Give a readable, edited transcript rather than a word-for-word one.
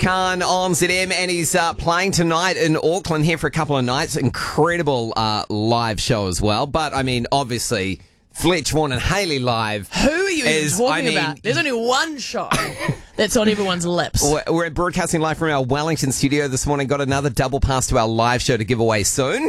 Khan on ZM, and he's playing tonight in Auckland here for a couple of nights. Incredible live show as well. But, I mean, obviously, Fletch, Vaughan and Hayley live. Who are you even talking about? There's only one show that's on everyone's lips. We're broadcasting live from our Wellington studio this morning. Got another double pass to our live show to give away soon.